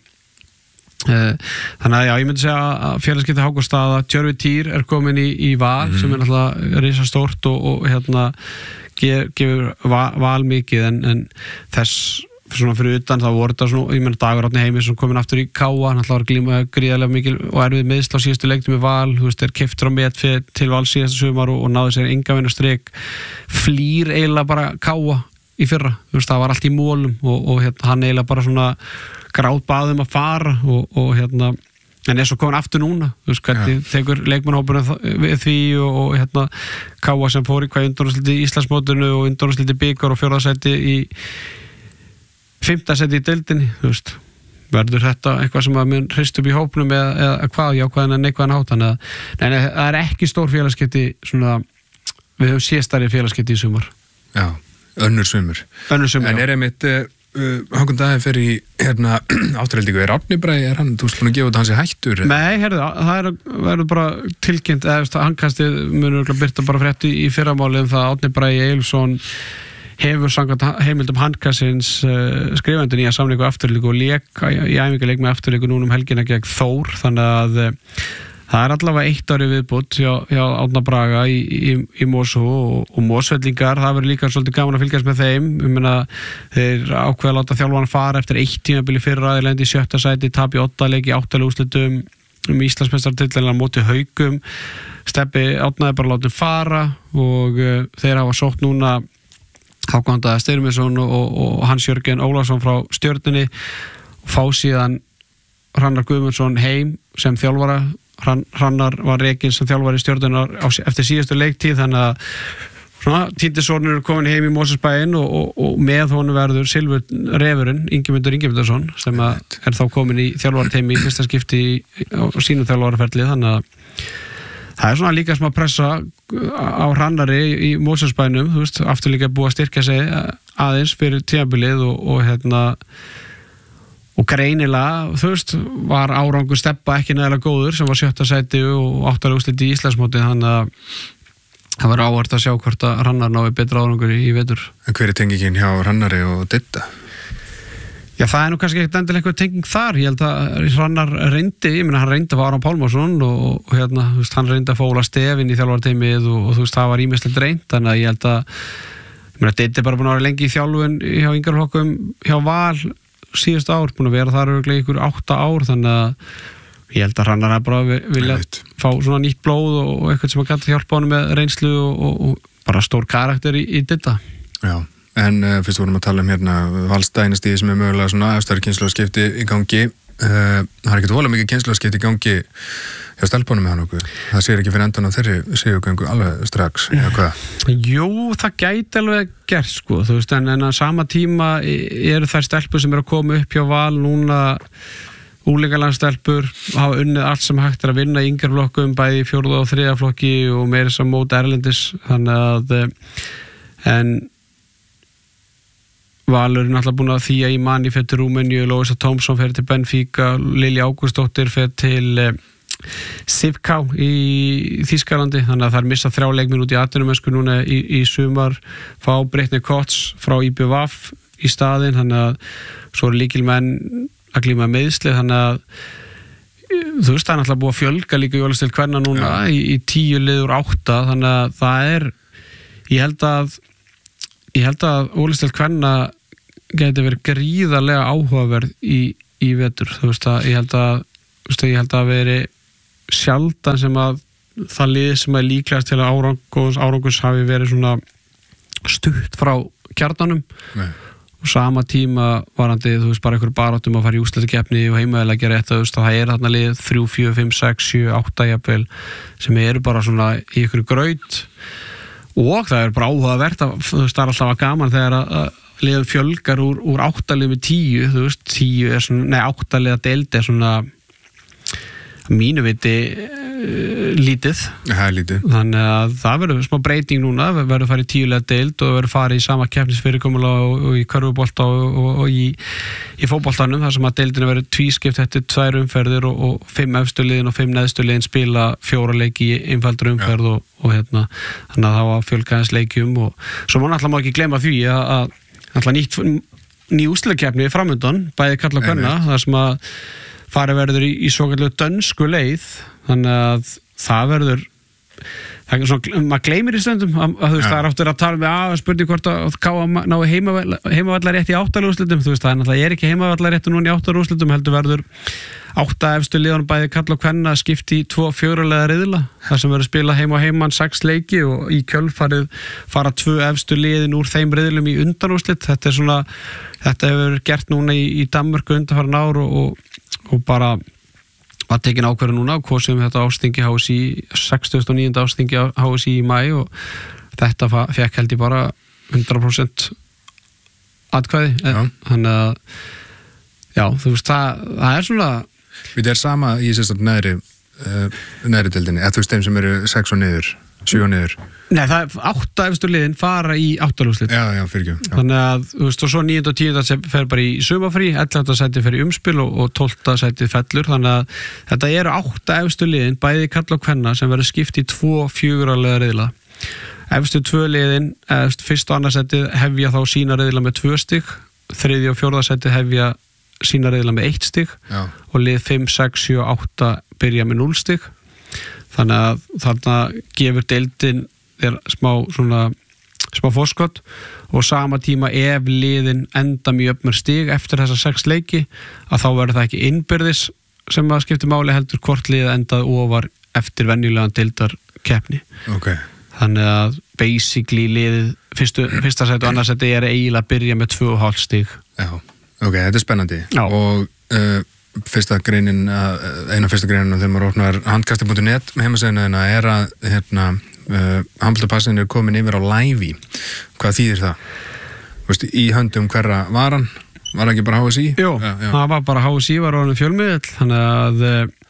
að já, ég myndi segja að félagskipti Hákonstaða Tjörvi Týr er komin í Val sem er náttúrulega risastórt og gefur Val mikið en þess svona fyrir utan þá voru þetta svona, ég menn Dagur Árni Heimis sem komin aftur í KA, hann ætlaði að glíma gríðarlega mikil og erfið meðsl á síðustu leiknum með Val, þú veist, er keyptur á metfið til Val síðasta sumar og náði sér enga strik, flýr eiginlega bara KA í fyrra, þú veist, það var allt í mólum og hann eiginlega bara svona grátbaðum að fara og en er svo komin aftur núna, þú veist, hvernig tekur leikmannhópurinn við því og KA sem fór í hvað undanúrslit í Íslandsmótinu og undanúrslit í bikar og 4. sæti í 5. sæti í deildinni, þú veist, verður þetta eitthvað sem að mun hrist upp í hópnum eða hvað, jákvæðan en neikvæðan hátt, þannig að það er ekki stór félagskipti svona, við höfum séstari félagskipti í sumar. Já, önnur sumur. En er einmitt, Hákon Daði fer í afturhaldingu, er Árni Bragi, er hann, þú veist, búin að gefa þetta hans í hættur? Nei, það verður bara tilkynnt, handkastið munur byrta bara frétt í fyrramáli það Árni Bragi Eilsson hefur samkvæmt heimildum handkassins skrifandi nýja samningu afturlíku og léka í æfingarleik með afturlíku núna helgina gegn Þór, þannig að það er allavega 1 ári viðbútt hjá Árna Braga í Mosó og Mosfellingar, það verður líka svolítið gaman að fylgjast með þeim, ég meina þeir ákveða að láta þjálfaran fara eftir 1 tímabil í fyrra, þeir lendi í 7. sæti, tap í 8 leiki, 8 úrslitum Íslandsmeistaratitilina móti Haukum, Stebbi Árnaði bara látið fara og þeir hafa sótt núna Hákon Daði Styrmisson og Hans Jörgen Ólafsson frá Stjörnunni og fá síðan Hrannar Guðmundsson heim sem þjálfara. Hrannar var rekinn sem þjálfari Stjörnunar eftir síðustu leiktíð, þannig að Týndissonur er komin heim í Mosfellsbæinn og með honum verður Silfur refurinn Ingimundur Ingimundarsson sem er þá komin í þjálfarteimi í fyrsta skipti á sínum þjálfaraferli, þannig að það er svona líka smá pressa á Hrannari í Mosfellsbænum, þú veist, aftur líka búið að styrkja sig aðeins fyrir tímabilið og greinilega, þú veist, var árangur Stebba ekki nægilega góður sem var 7. sæti og 8. úrslit í Íslandsmóti, þannig að það var áhvert að sjá hvort að Hrannar nái betra árangur í vetur. En hver er tengingin hjá Hrannari og Ditta? Já, það er nú kannski ekkert endilega eitthvað tenging þar, ég held að Hrannar reyndi, ég meina hann reyndi að fá Aron Pálmarsson og þú veist, hann reyndi að fá Óla Stefin í þjálfarteimið og þú veist, það var ýmislegt reynd, þannig að ég held að, ég meina, Ditti er bara búin að vera lengi í þjálfun hjá yngreflokkum hjá Val síðust ár, búin að vera þar örugglega ykkur 8 ár, þannig að ég held að Hrannar er bara vilja fá svona nýtt blóð og eitthvað sem að gæti hjálpa honum með reynslu og bara stór karakter í Ditta. Já. En fyrst vorum að tala Valsdænistíði sem er mögulega svona efstari kynslóðskipti í gangi. Það er ekkert voðalega mikið kynslóðskipti í gangi hjá stelpunum með hann okkur. Það sér ekki fyrir endan á þeirri sigurgöngu alveg strax, eða hvað? Jú, það gæti alveg gert, sko. Þú veist, en á sama tíma eru þær stelpur sem eru að koma upp hjá Val núna, úlingalandsstelpur, hafa unnið allt sem hægt er að vinna í yngreflokkum, bæði í 4. og 3. flokki og meira sem mót erlendis, þannig að en Valur náttúrulega búin að þýja í Mani fer til Rúmeníu, Loisa Thompson fer til Benfica, Lilja Ágústsdóttir fer til Sivká í Þýskalandi, þannig að það missa 3 leikmenn út í atvinnumennsku núna í sumar, fá Brittany Kotz frá IBVF í staðinn, þannig að svo eru lykilmenn að glíma meiðsli, þannig að þú veist, það er náttúrulega búið að fjölga líka í Ólafsdeild kvenna núna í 10 lið úr 8, þannig að það ég held að Ólafsdeild kvenna geti verið gríðarlega áhugaverð í vetur, þú veist að ég held að veri sjaldan sem að það lið sem er líklegast til að árangurs hafi verið svona stutt frá kjarnanum. Nei. Og sama tíma varandi, þú veist, bara einhver baráttum að fara í úrslitakeppni og heimavel að gera þetta, þú veist, að það þarna lið 3, 4, 5, 6, 7, 8 jafnvel sem eru bara svona í einhverju graut og það bara áhugavert að, þú veist, það alltaf gaman þegar að liðum fjölgar úr 8 lið með 10, þú veist, 10 er svona, 8 liða deild er svona mínu viti lítið. Það er lítið. Þannig að það verður smá breyting núna, verður farið 10 liða deild og verður farið í sama keppnisfyrirkomulag og í körfubolta og í fótboltanum, þar sem að deildinu verður tvískipt eftir 2 umferðir og 5 efstu liðin og 5 neðstu liðin spila 4 leiki í einfaldur umferð og hérna, þannig að það var fjölgaðins leikjum og svo má náttúrulega ekki gleyma því að náttúrulega ný úrslitakeppni framundan, bæði karla og kvenna, þar sem að farið verður í svokallu dönsku leið, þannig að það verður svona, maður gleymir í stundum að þú veist, það er áttur að tala með spurning hvort að K.A. ná heimavallarrétt í 8 úrslitum, þú veist, það er náttúrulega ekki heimavallarrétt núna í 8 úrslitum, heldur verður 8 efstu liðan bæði karla og kvenna skipti í 2 4-liða riðla, þar sem verður spila heim og heimann 6 leiki og í kjölfarið fara 2 efstu liðin úr þeim riðlum í undanúrslit. Þetta hefur gert núna í Danmörku undanfarin ár og bara var tekin ákvörðun núna og kosið þetta ástingi HSÍ 69. ástingi HSÍ í maí og þetta fekk held ég bara 100% atkvæði, þannig að já, þú veist, það er svona Við er sama í sérstaklega neðri deildinni, eða þú veist þeim sem eru 6 og niður, 7 og niður. Nei, það er 8 efstu liðin fara í 8 úrslit. Já, fyrirgjöf. Þannig að, þú veist, og svo 9. og 10. fer bara í sumafrí, 11. sæti fer í umspil og 12. sæti fellur, þannig að þetta eru 8 efstu liðin, bæði karla og kvenna, sem verður skipt í 2 4-liða riðla. Efstu 2 liðin, fyrst og annað sæti hefja þá sína riðla með 2 stig, 3. og 4. sæti hefja sína riðla með 1 stig og lið 5, 6, 7 og 8 byrja með 0 stig. Þannig að þarna gefur deildin þér smá forskot og sama tíma ef liðin enda mjög öfnur stig eftir þessa 6 leiki að þá verður það ekki innbyrðis sem að skipti máli, heldur hvort liðið endað ofar eftir venjulegan deildarkeppni. Okay. Þannig að basically liðið fyrsta sæti og annað sæti er eiginlega að byrja með 2,5 stig. Já, ok, þetta er spennandi. Já. Og eina fyrsta greinin þegar maður opnar handkasti.net með heimasíðuna er að handboltapassin er komin yfir á Live. Hvað þýðir það? Veist, í höndum hverra var hann? Var ekki bara HSÍ? Jú, það var bara HSÍ, var orðin fjölmiðill, þannig að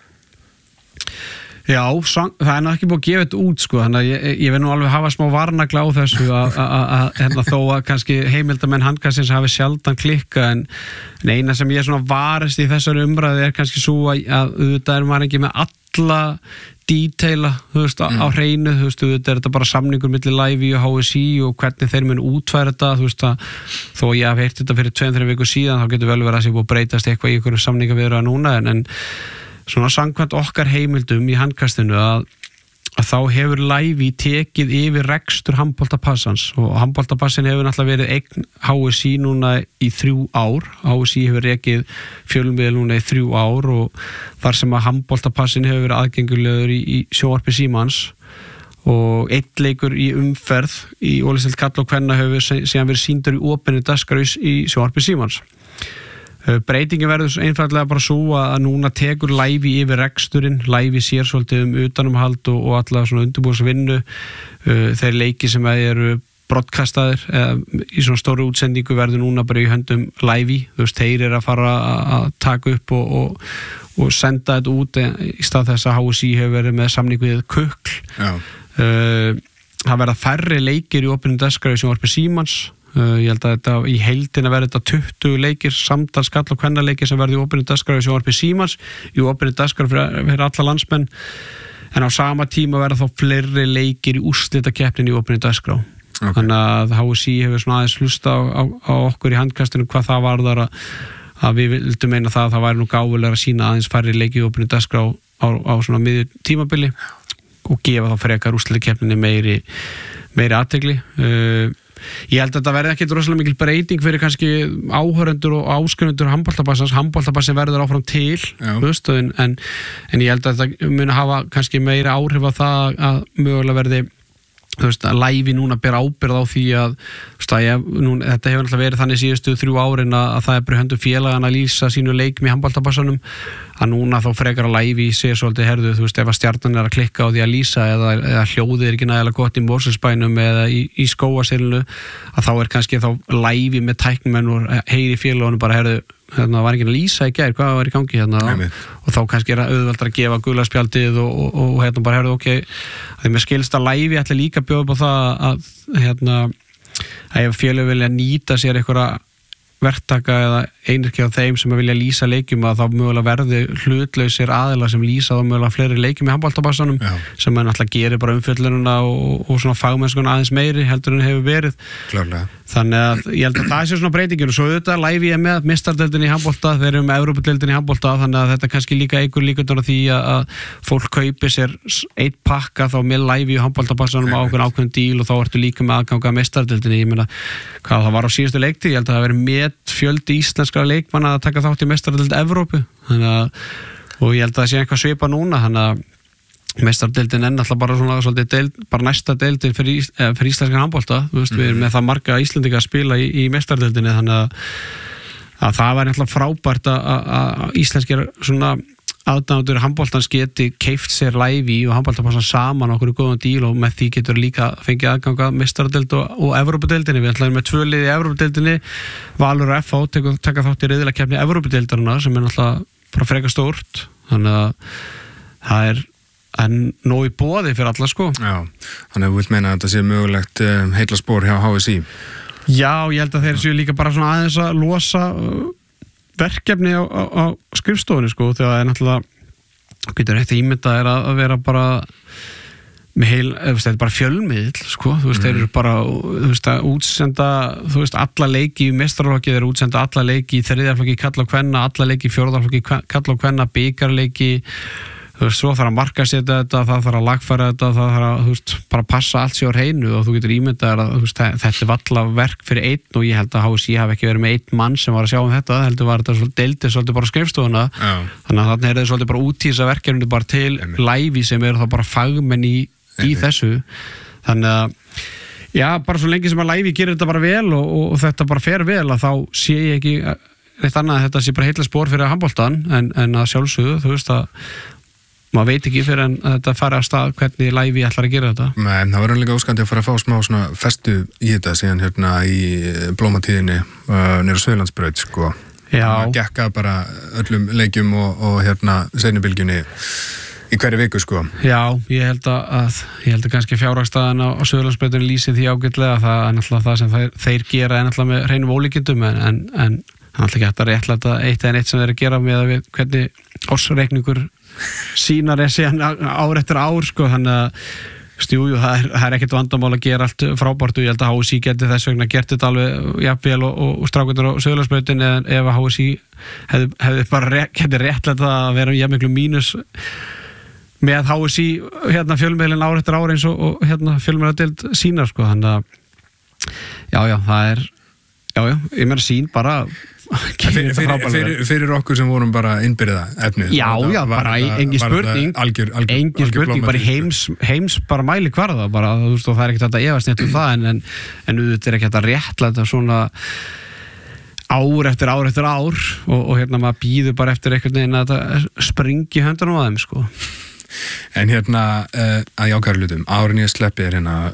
já, það er náttúrulega ekki búið að gefa þetta út sko, þannig að ég vil nú alveg hafa smá varnagla á þessu að þó að kannski heimildamenn handkastins hafi sjaldan klikka en eina sem ég svona varist í þessari umræðu er kannski svo að auðvitað er maður ekki með alla detaila, þú veist, á hreinu, þú veist, auðvitað er þetta bara samningur milli Live og HSÍ og hvernig þeir mun útfæra þetta, þú veist að þó ég haf heyrt þetta fyrir 2-3 vikur síðan þá getur vel verið að sé búið að breytast eitthvað í einhverju samningaviðræðu núna en svona samkvæmt okkar heimildum í handkastinu að þá hefur Live tekið yfir rekstur handboltapassans og handboltapassin hefur náttúrulega verið eign HSÍ núna í 3 ár. HSÍ hefur rekið fjölmiðil núna í 3 ár og þar sem að handboltapassin hefur verið aðgengulegur í sjónvarpi Símans og einn leikur í umferð í Ólafsdeild karla og kvenna hefur síðan verið sýndur í opinni dagskrá í sjónvarpi Símans. Breytingin verður einfallega bara svo að núna tekur Live yfir reksturinn, Live sér svolítið utanumhald og alla svona undirbúinsvinnu, þeir leiki sem eru broadcastaðir í svona stóru útsendingu verður núna bara í höndum Live, þú veist, þeir eru að fara að taka upp og senda þetta út í stað þess að HSÍ hefur verið með samning við Kukl. það verða færri leikir í opinni dagskrá í sjónvarpi Símans. Ég held að þetta í heildina verði þetta 20 leikir, samtals kall- og kvennaleikir sem verði í opinni dagskrá í sjónvarpi Símans, í opinni dagskrá fyrir alla landsmenn, en á sama tíma verða þá fleiri leikir í úrslitakeppninni í opinni dagskrá. Okay. Þannig að HSÍ hefur svona aðeins hlusta á okkur í handkastinu hvað það varðar að við vildum meina það væri nú gáfulega að sína aðeins færri leiki í opinni dagskrá á svona miðju tímabili og gefa þá frekar úrslitakeppninni meiri athygli. Ég held að þetta verði ekkert rosalega mikil breyting fyrir kannski áhörendur og áskrifendur handboltabassin verður áfram til, en ég held að þetta muni hafa kannski meiri áhrif á það að mögulega verði að læfi núna ber ábyrgð á því að þetta hefur náttúrulega verið þannig síðustu 3 árin að það er bara höndum félagann að lýsa sínu leikjum í handboltabassanum, að núna þá frekar að læfi segja svolítið herðu, ef að stjarnan er að klikka á því að lýsa eða hljóðið er ekki nægilega gott í Mosfellsbænum eða í Skógarselinu, að þá er kannski þá læfi með tæknimenn og heyri félagunum bara herðu, var ekki að lýsa í gær, hvað var í gangi og þá kannski er auðveldar að gefa gula spjaldið og bara herðu þegar mér skilst að læfi ætla líka að bjóða upp á það að ef félög vilja nýta sér einhverja verktaka eða einirkja á þeim sem vilja lýsa leikjum að þá mögulega verði hlutlausir aðilar sem lýsa þá mögulega fleiri leikjum í handboltabassanum sem maður náttúrulega gerir bara umfjöllununa og svona fagmennskuna aðeins meiri heldur en hefur verið. Klárlega. Þannig að ég held að það sé svona breytingin og svo auðvitað læfi ég með meistaradeildinni í handbolta, þeir eru með Evrópudeildinni í handbolta, þannig að þetta kannski líka einhver líkurnar á því að fólk kaupi sér eitt pakka þá með læfi í handboltabassanum á ákveðin díl og þá ertu líka með aðgang að meistaradeildinni. Ég meina hvað það var á síðustu leiktíð, ég held að það veri met fjöldi íslenskra leikmanna að taka þátt í meistaradeild Evrópu, og ég held að það sé eitthvað svipa núna, þannig að meistaradeildin er náttúrulega bara svona svolítið deild, bara næsta deildin fyrir íslenskan handbolta, við erum með það marga Íslendinga að spila í meistaradeildinni, þannig að það var náttúrulega frábært að íslenskir svona aðdáendur handboltans geti keypt sér læfi og handboltapassan saman á okkur góðan díl og með því getur líka fengið aðgang að meistaradeild og Evrópudeildinni. Við ætlum með 2 lið í Evrópudeildinni, Valur og FH taka þátt í riðlakeppni Evrópudeildarinnar sem er náttúrulega bara frekar stórt, þannig að það er nóg í boði fyrir alla sko. Já, þannig að þú vilt meina að þetta sé mögulegt heilla spór hjá HSÍ. Já, ég held að þeir séu líka bara svona aðeins að losa verkefni á skrifstofunni sko, þegar það er náttúrulega getur eitt ímynda er að vera bara með þetta er bara fjölmiðl sko, þeir eru bara að útsenda alla leiki í meistaraflokki, þeir eru útsenda alla leiki í þriðjaflokki kalla og kvenna, alla leiki í fjórðaflokki kalla og kvenna, bikarleiki, svo þarf að markasetja þetta, það þarf að lagfæra þetta, það þarf að bara passa allt sér á hreinu og þú getur ímyndað að þetta er valla verk fyrir einn og ég held að HSÍ hafi ekki verið með einn mann sem var að sjá þetta, heldur var þetta deildið svolítið bara skrifstofuna, þannig að þarna er þetta svolítið bara útísa verkefni bara til læfi sem eru þá bara fagmenn í þessu, þannig að já, bara svo lengi sem að læfi gerir þetta bara vel og þetta bara fer vel að þá sé ég ekki neitt annað að þetta sé bara heilla spór fyrir handboltan en að sjálfsögðu, maður veit ekki fyrir en þetta fara að stað hvernig læfi ætlar að gera þetta. Nei, það var líka óskandi að fara að fá smá svona festu í þetta síðan í blómatíðinni nýra Suðurlandsbraut sko. Já. Það gekka bara öllum leikjum og seinnibilgjunni í hverju viku sko. Já, ég held að kannski fjárhagsstaðan á Suðurlandsbrautinu lýsi því ágætlega, það er náttúrulega það sem þeir gera er náttúrulega með hreinum ólíkindum en það er náttúrulega ekki hægt að réttlæta eitt eða neitt sem þeir eru að gera með að við hvernig ársreikningur sínar er síðan ár eftir ár sko, þannig að það er ekkert vandamál að gera allt frábært og ég held að HSÍ geti þess vegna gert þetta alveg jafnvel og strákundur á Suðurlandsbrautin en ef að HSÍ hefði bara geti réttlætt að vera jafn miklu mínus með HSÍ fjölmiðlinn ár eftir ár eins og fjölmiðladeild sínar sko, þannig að já, það er ég meina sín bara fyrir okkur sem vorum bara innbyrða efnið. Já, bara engin spurning engin spurning, bara heims bara mæli hverða, bara það er ekkert að efast neitt það en auðvitað er ekki að réttlæta svona ár eftir ár eftir ár og maður býður bara eftir einhvern veginn að þetta springi höndunum á þeim sko. En að jákvæða hlutum, árin ég sleppi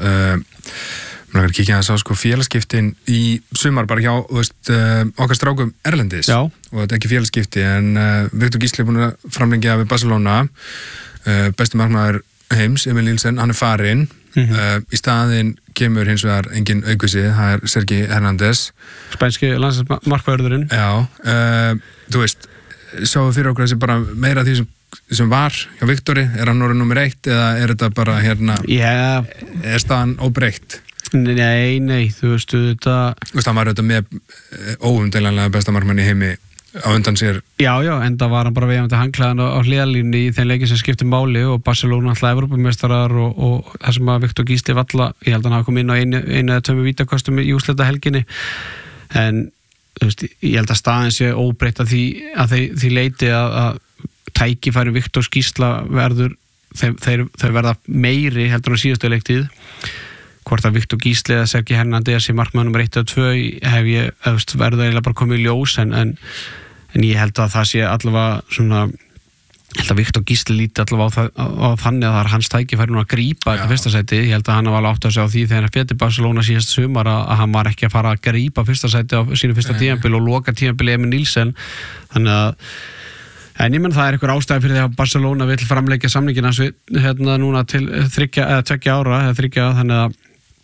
maður verður kíkja að sá félagskiptin í sumar bara hjá okkar strákum erlendis. Já. Og þetta er ekki félagskipti en Viktor Gísli er búin að framlengja við Barcelona, besti markmaður heims Emil Nielsen, hann er farinn í staðinn kemur hins vegar engin aukvisi, það Sergi Hernández spænski landsliðsmarkvörðurinn. Já, þú veist sjáum fyrir okkur þessi bara meira því sem var hjá Viktori, hann orðið númer 1 eða þetta bara staðan óbreytt? Nei, þú veist þetta... Þú veist, hann var auðvitað með óumdeilanlega besta markmann í heimi á undan sér. Já, enda var hann bara vegandi hanglaðan á hliðalínni í þeim leiki sem skipti máli og Barcelona alltaf Evrópumeistarar og það sem að Viktor Gísli valla, ég held að hann hafa komið inn á einu eða 2 vítakostum í úrslita helginni, en þú veist, ég held að staðin sé óbreytt að því leiti að tækifæri Viktor Gísla verður, þau verða meiri heldur á síðustu leiktíð. Hvort að Viktor Gísli eða Sergi Hernández sé markmaður nummer 1 og 2 hef ég verður eiginlega bara komið í ljós en ég held að það sé allavega svona, ég held að Viktor Gísli líti allavega á þannig að það hans tækifæri nú að grípa þetta fyrsta sæti. Ég held að hann var alveg átt að segja á því þegar hann fætti Barcelona síðast sumar að hann var ekki að fara að grípa fyrsta sæti á sínu fyrsta tímabil og loka tímabili Emil Nielsen, þannig að en ég menn það eitthvað ástæði fyrir því að Barcelona vill framleggja samningina núna til 2 ára eða 3 ára, þannig að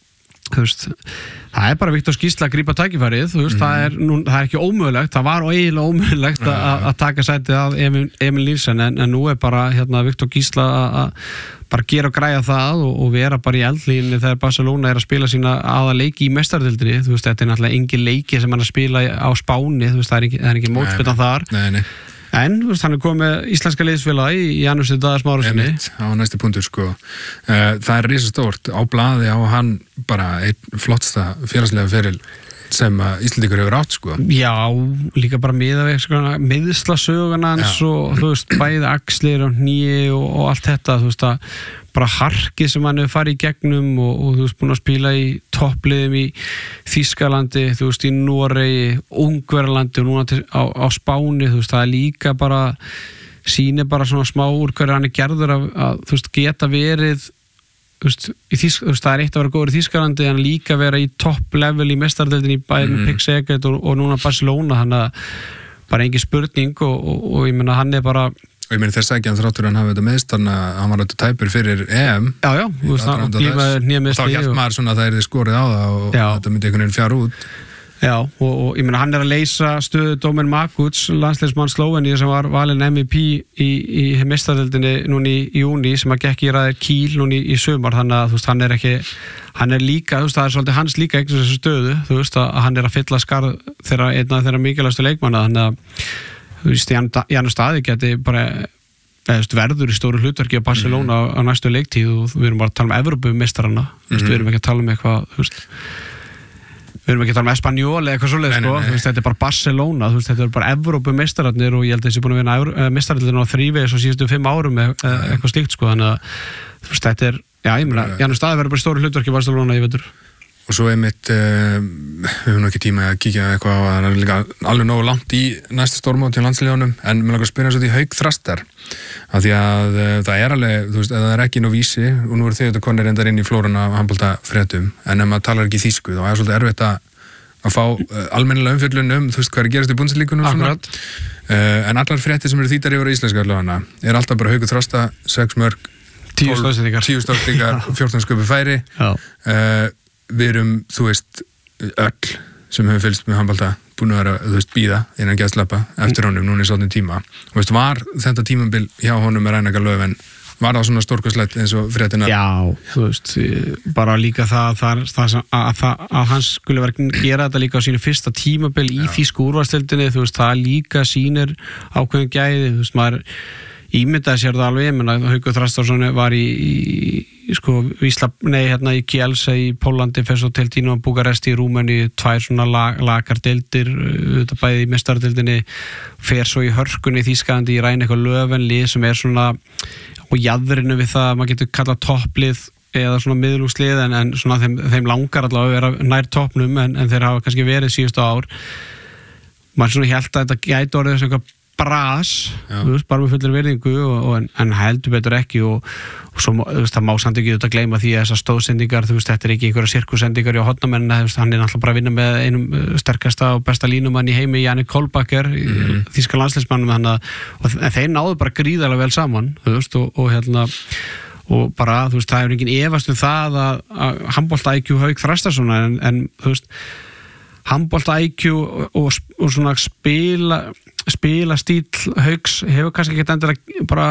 þú veist, það bara Viktor Gísla að grípa tækifærið, þú veist, það er ekki ómögulegt, það var eiginlega ómögulegt að taka sætið af Emil Nielsen en nú bara Viktor Gísla að bara gera og græja það og vera bara í eldlínni þegar Barcelona að spila sína aðaleiki í meistaradeildinni, þú veist, þetta náttúrulega engin leiki sem hann að spila á Spáni, þú veist, það er ekki mótspillan þar. Nei. En þú veist, hann komið með íslenska liðsfélagi í Janussi Daða Smárasyni. Það var næsti punktur, sko. Það risastórt. Á blaði á hann bara einn flottsta félagslega feril sem Íslendingur hefur átt, sko. Já, líka bara miðslasöguna hans og þú veist, bæði axlir og hné og allt þetta, þú veist, að bara harkið sem hann hefur farið í gegnum og þú veist, búin að spila í toppliðum í Þýskalandi, þú veist, í Noregi, Ungverjalandi og núna á Spáni, þú veist, það líka bara sýnir bara svona smá úr hverju hann gerður að þú veist, geta verið þú veist, það eitt að vera góður í Þýskalandi en líka vera í topp level í meistaradeildinni í bæðin Pick Segget og núna Barcelona, þannig að bara engin spurning og ég meina hann bara og ég meina þess að ekki hann þráttur hann hafi þetta meðst þannig að hann var auðvitað tæpur fyrir EM Já, þú veist, og þá hjálp maður svona að það skorið á það og þetta myndi einhvern veginn fjara út Já, og ég meina hann að leysa stöðu Domen Makuc, landsliðsmann Slóveníu sem var valinn MVP í meistaradeildinni núna í júní sem að gekk í raðir Kiel núna í sumar, þannig að þú veist, hann er líka, þú veist, það svolítið hans líka ekki þessu stöðu, þú veist, að hann að fylla skarð einn af þeirra mikilvægstu leikmanna, þannig að þú veist, Janus Daði geti bara verður í stóru hlutverki á Barcelona á næstu leiktíð og við erum bara að tala um Evrópumeistarana, við erum ekki að tala um eitthvað, þú veist við erum ekki að tala um Espanjól eða eitthvað svoleið, sko, þú veist, þetta bara Barcelona, þú veist, þetta bara Evrópumeistararnir og ég held að þessi búin að vinna meistararnir á 3 á síðustu 5 árum eitthvað slíkt, sko, þannig að þú veist, þetta já, ég meina, Janus Daði verður bara í stóru hlutverki í Barcelona, ég veitur Og svo einmitt, við höfum nú ekki tíma að kíkja eitthvað á að það líka alveg nógu langt í næsta stórmót til landsliðunum, en mér langar að spyrja svo í Hauk Þrastar, af því að það alveg, þú veist, ef það ekki nú vísi, og nú eru þau konir endar inn í flóruna af handboltafréttum, en ef maður talar ekki þýsku, þá svolítið erfitt að fá almennilega umfjöllun þú veist, hvað gerast í Bundesligunum svona. En allar fréttir sem eru þýddar yfir íslenska allavega, alltaf bara Haukur Þrasta, 6 mörk, 10 stóðsendingar, 14 sköpu færi. Við erum, þú veist, öll sem hefur fylgst með handbolta búin að vera, þú veist, bíða innan geðslappa eftir honum núna í svolítið tíma. Þú veist, var þetta tímabil hjá honum með Rænaka Löfven, var það svona stórkostlegt eins og fréttina? Já, þú veist, bara líka að hann skulle vera að gera þetta líka á sínu fyrsta tímabil í þýsku úrvalsdeildinni, þú veist, það líka sýnir ákveðin gæði, þú veist, maður ímyndaði sér það alveg, ég menna Haukur Þrastarsson var í Kielce í Pólandi, fer svo til Dínamo Búkaresti í Rúmeníu, 2 svona lakar deildir, þetta bæði í meistaradeildinni, fer svo í hörkunni í Þýskalandi í Rænaka Löfven lið sem svona og jaðrinu við það, maður getur kallað topplið eða svona miðlungslið en svona þeim langar allavega að vera nær toppnum en þeir hafa kannski verið síðustu ár. Maður svona hélt að þetta gæti orðið sem eitthvað bras, þú veist, bara með fullir virðingu en heldur betur ekki og svo, þú veist, það má samt ekki að gleyma því að þessar stóðsendingar, þú veist, þetta er ekki einhverja sirkusendingar hjá hotnamennina, þú veist, hann er náttúrulega bara að vinna með einum sterkasta og besta línumann í heimi, Jannik Kolbakker, þýska landsliðsmannum, en þeir náðu bara gríðarlega vel saman, þú veist, og og bara, þú veist, það er engin efast það að handbolta IQ Hauk Þrastarsson en þú veist, handbolta IQ og svona spila stíl Hauks hefur kannski ekki endilega bara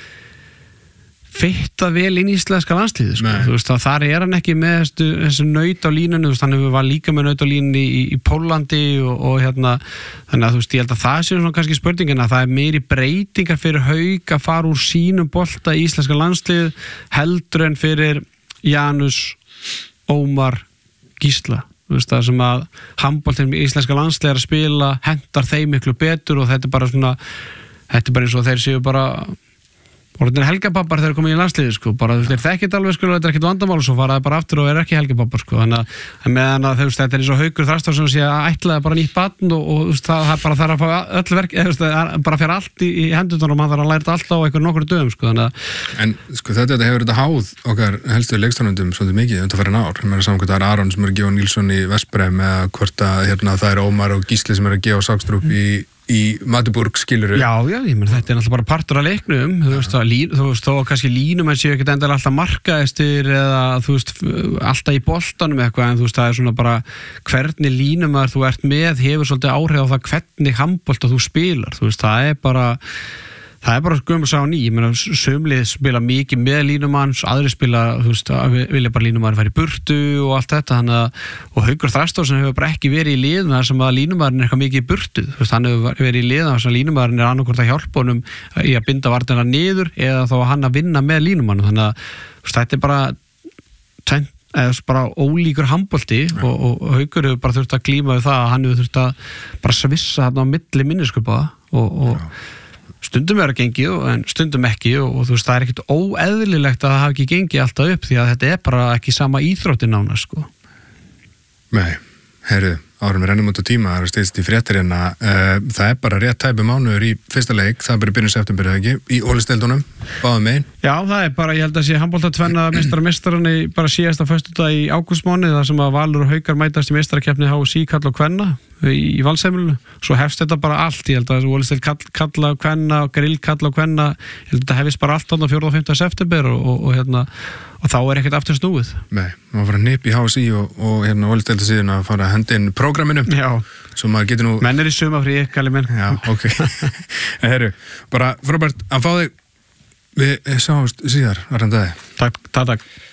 fitta vel inn í íslenska landslið sko. Þú veist, þar hann ekki með þessu naut á línunni, þú veist, hann var líka með naut á línunni í Pólandi og hérna, þannig að þú veist, ég held að það sé svona kannski spurningin að það er meiri breytingar fyrir Hauk að fara úr sínum bolta í íslenska landslið heldur en fyrir Janus, Ómar, Gísla, þú veist, það sem að handboltinn í íslenska landslið að spila hentar þeim miklu betur og þetta er bara eins og þeir séu bara og þetta helgapapar þegar komið í landsliði sko, bara þú veist, þeir þekkit alveg sko, þetta ekkert vandamál og svo faraði bara aftur og ekki helgapapar sko, þannig að meðan að þú veist, þetta eins og Haukur Þrastarsson sé að ætlaði bara nýtt barn og þú veist, það bara þarf að fá öll verk, þú veist, bara fyrir allt í hendurnar og maður þarf að læra þetta allt á einhver nokkur dögum sko, þannig að En sko þetta hefur þetta háð okkar helstu leikstjórnendum svolítið mikið undanfarin ár, ég meina saman hvort það Aron sem að gefa Nílsson í Vestbrem eða hvort að það Ómar og Gísli sem að gefa Sákstrup í Magdeburg skiluru. Já, ég menn þetta náttúrulega bara partur af leiknum, þú veist, þó kannski línum en séu ekkert endilega alltaf markaðistir eða þú veist, alltaf í boltanum eitthvað, en þú veist, það er svona bara hvernig línumar þú ert með hefur svolítið áhrif á það hvernig handbolta þú spilar, þú veist, það er bara gömul sá ný, ég meina sumlið spila mikið með línumanns, aðri spila, þú veist, vilja bara línumann fara í burtu og allt þetta, og Haukur Þrastarsson hefur bara ekki verið í liðum þar sem að línumann er eitthvað mikið í burtu, þú veist, hann hefur verið í liðum þar sem línumann er annarkvort að hjálpa honum í að binda varnina niður eða þá hann að vinna með línumann, þannig að þetta er bara ólíkur handbolti og Haukur hefur bara þurft að glíma við það að hann hefur þurft að bara svissa þarna á milli minniskupa og stundum er að gengið en stundum ekki og þú veist, það er ekkert óeðlilegt að það hafi ekki gengið alltaf upp því að þetta er bara ekki sama íþróttin nánast sko. Nei, heyrðu, árum við rennum út á tíma, það er stilst í fréttir hérna, það er bara rétt tæpu mánuður í fyrsta leik, það er bara byrjun september eða ekki, í Ólisteildunum, báðum megin. Já, það er bara, ég held að sé handbolta tvenna meistararnir bara síðasta föstudag í ágústmánuði þar sem að Valur og Haukar mætast í meistarakeppni HSÍ karla og kvenna í Valsheimilinu, svo hefst þetta bara allt, ég held að Ólisteil kalla og kvenna og grill kalla og kvenna, ég held að þetta hefist bara allt á 4. og 5. september og þá er ekkert aftur snúið. Nei, maður fara nýpp í HSÍ og Ólisteilda síðan að fara að henda inn prógraminu. Já. Svo maður getur nú... Menn í sumafrí, kalli menn. Já, ok. Herru, bara frábært að fá þig. Við sjáumst síðar, Arndaði. Takk.